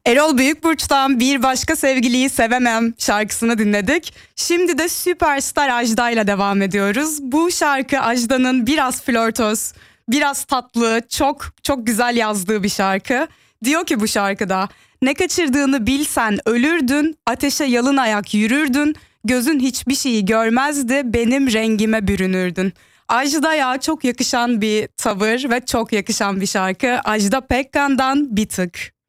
Erol Büyükburç'tan Bir Başka Sevgiliyi Sevemem şarkısını dinledik. Şimdi de Süperstar Ajda ile devam ediyoruz. Bu şarkı Ajda'nın biraz flörtöz, biraz tatlı, çok çok güzel yazdığı bir şarkı. Diyor ki bu şarkıda, ne kaçırdığını bilsen ölürdün, ateşe yalın ayak yürürdün, gözün hiçbir şeyi görmezdi, benim rengime bürünürdün. Ajda'ya çok yakışan bir tavır ve çok yakışan bir şarkı. Ajda Pekkan'dan Bir Tık.